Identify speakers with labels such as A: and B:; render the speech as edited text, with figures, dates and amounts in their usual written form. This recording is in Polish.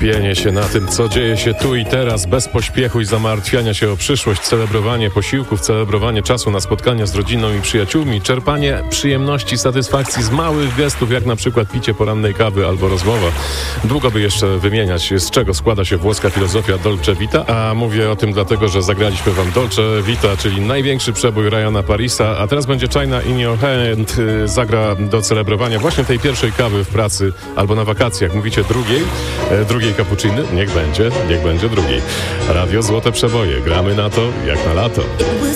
A: Skupienie się na tym, co dzieje się tu i teraz, bez pośpiechu i zamartwiania się o przyszłość, celebrowanie posiłków, celebrowanie czasu na spotkania z rodziną i przyjaciółmi, czerpanie przyjemności, satysfakcji z małych gestów, jak na przykład picie porannej kawy albo rozmowa. Długo by jeszcze wymieniać, z czego składa się włoska filozofia Dolce Vita, a mówię o tym dlatego, że zagraliśmy wam Dolce Vita, czyli największy przebój Ryana Parisa, a teraz będzie China in Your Hand, zagra do celebrowania właśnie tej pierwszej kawy w pracy albo na wakacjach. Mówicie drugiej cappucciny? Niech będzie drugiej. Radio Złote Przeboje. Gramy na to jak na lato.